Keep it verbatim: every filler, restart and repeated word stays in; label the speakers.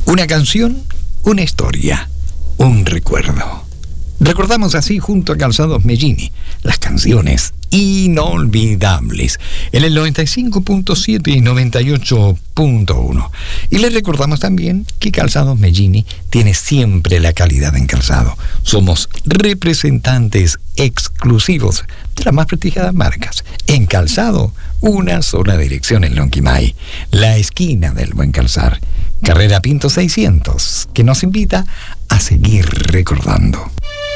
Speaker 1: Una canción, una historia, un recuerdo. Recordamos así junto a Calzados Mellini las canciones inolvidables en el noventa y cinco punto siete y noventa y ocho punto uno. Y les recordamos también que Calzados Mellini tiene siempre la calidad en calzado. Somos representantes exclusivos de las más prestigiadas marcas. En calzado, una sola dirección en Lonquimay, la esquina del Buen Calzar, Carrera Pinto seiscientos, que nos invita a seguir recordando.